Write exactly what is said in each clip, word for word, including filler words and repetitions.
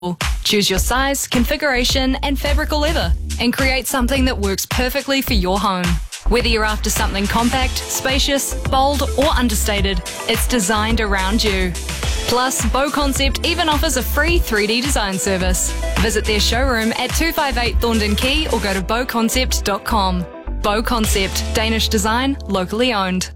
Choose your size, configuration, and fabric or leather, and create something that works perfectly for your home. Whether you're after something compact, spacious, bold, or understated, it's designed around you. Plus, Bow Concept even offers a free three D design service. Visit their showroom at two five eight Thorndon Quay or go to bow concept dot com. Bow Concept, Danish design, locally owned.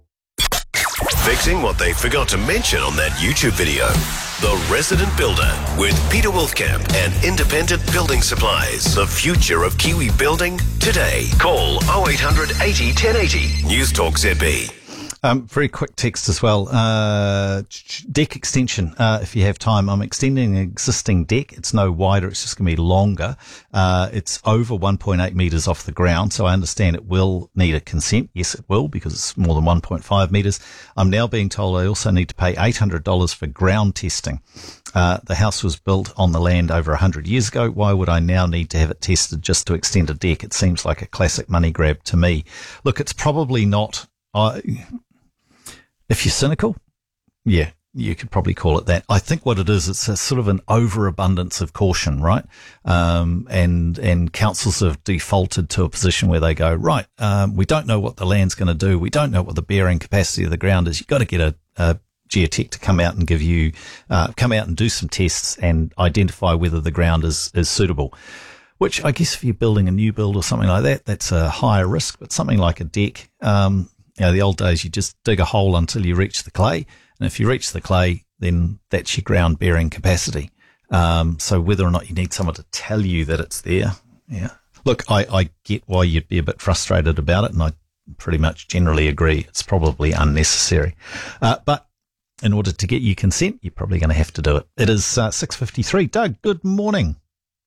Fixing what they forgot to mention on that YouTube video. The Resident Builder with Peter Wolfkamp and Independent Building Supplies. The future of Kiwi building today. Call oh eight hundred eighty ten eighty. News Talk Z B. Um, very quick text as well. Uh, deck extension. Uh, if you have time, I'm extending an existing deck. It's no wider. It's just going to be longer. Uh, it's over one point eight metres off the ground. So I understand it will need a consent. Yes, it will, because it's more than one point five metres. I'm now being told I also need to pay eight hundred dollars for ground testing. Uh, the house was built on the land over one hundred years ago. Why would I now need to have it tested just to extend a deck? It seems like a classic money grab to me. Look, it's probably not... I. If you're cynical, yeah, you could probably call it that. I think what it is, it's a sort of an overabundance of caution, right? Um, and, and councils have defaulted to a position where they go, right, um, we don't know what the land's going to do. We don't know what the bearing capacity of the ground is. You've got to get a, a geotech to come out and give you, uh, come out and do some tests and identify whether the ground is, is suitable. Which I guess if you're building a new build or something like that, that's a higher risk, but something like a deck, um, you know, the old days, you just dig a hole until you reach the clay. And if you reach the clay, then that's your ground bearing capacity. Um, so whether or not you need someone to tell you that it's there. Yeah. Look, I, I get why you'd be a bit frustrated about it. And I pretty much generally agree. It's probably unnecessary. Uh, but in order to get you consent, you're probably going to have to do it. It is uh, six fifty-three. Doug, good morning.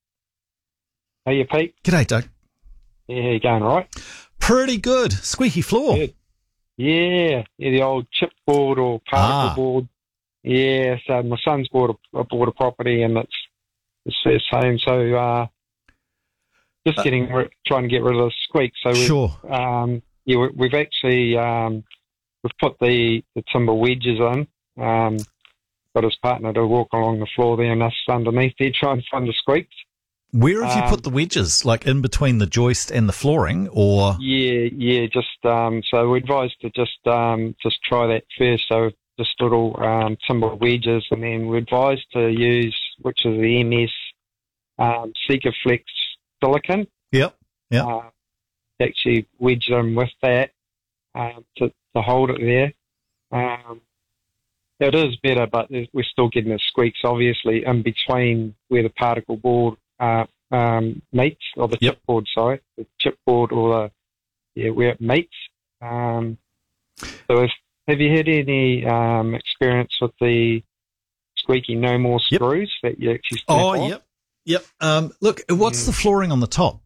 How you, Pete? G'day, Doug. Yeah, how you going, all right? Pretty good. Squeaky floor. Good. Yeah, yeah, the old chipboard or particle Ah. board. Yeah, so my son's bought a, bought a property and it's it's his home, so uh, just Uh, getting ri- trying to get rid of the squeak. So we've, Sure. um, yeah, we- we've actually um, we've put the, the timber wedges in. Um, got his partner to walk along the floor there and us underneath there trying to find the squeaks. Where have you Um, put the wedges? Like in between the joist and the flooring, or? Yeah, yeah, just um, so we advised to just um, just try that first. So just little um, timber wedges, and then we advised to use, which is the M S um, Sikaflex silicon. Yep. Yep. Uh, actually wedge them with that um, to to hold it there. Um, it is better, but we're still getting the squeaks, obviously, in between where the particle board uh, um, meets, or the Yep. chipboard, sorry, the chipboard or the, yeah, where it meets. Um, so if, have you had any um, experience with the squeaky no more Yep. screws that you actually snap Oh, off? yep. Yep. Um, look, what's the flooring on the top?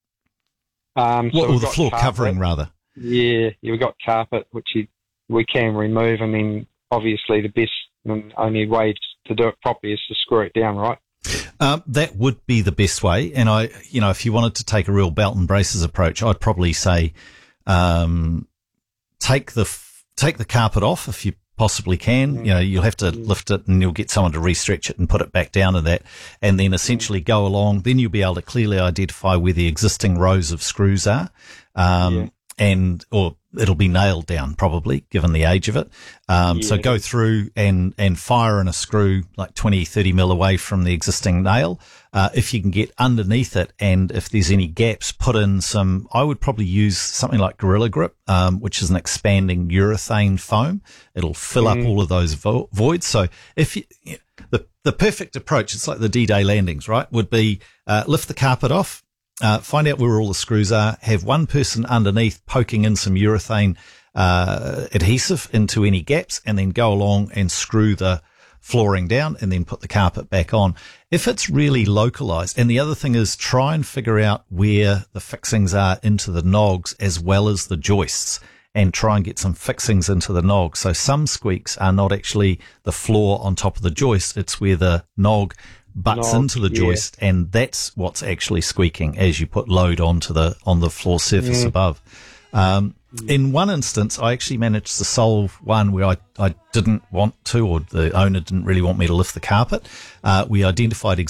Um, so What, or we've the got floor carpet. covering, rather? Yeah, you've got carpet, which you, we can remove, and then obviously the best and only way to do it properly is to screw it down, right? Um, that would be the best way. And I, you know, if you wanted to take a real belt and braces approach, I'd probably say, um, take the, f- take the carpet off if you possibly can. You know, you'll have to lift it and you'll get someone to restretch it and put it back down to that. And then essentially go along. Then you'll be able to clearly identify where the existing rows of screws are. Um, Yeah. and, or it'll be nailed down probably given the age of it. Um, so Yeah. go through and, and fire in a screw like twenty, thirty mil away from the existing nail. Uh, if you can get underneath it and if there's any gaps, put in some, I would probably use something like Gorilla Grip, um, which is an expanding urethane foam. It'll fill up all of those vo- voids. So if you, the, the perfect approach, it's like the D-Day landings, right? Would be, uh, lift the carpet off. Uh, find out where all the screws are, have one person underneath poking in some urethane uh, adhesive into any gaps, and then go along and screw the flooring down and then put the carpet back on. If it's really localized, and the other thing is try and figure out where the fixings are into the nogs as well as the joists, and try and get some fixings into the nog. So some squeaks are not actually the floor on top of the joist, it's where the nog butts Nog, into the yeah. joist, and that's what's actually squeaking as you put load onto the on the floor surface Mm. above. Um, In one instance, I actually managed to solve one where I, I didn't want to, or the owner didn't really want me to lift the carpet. Uh, we identified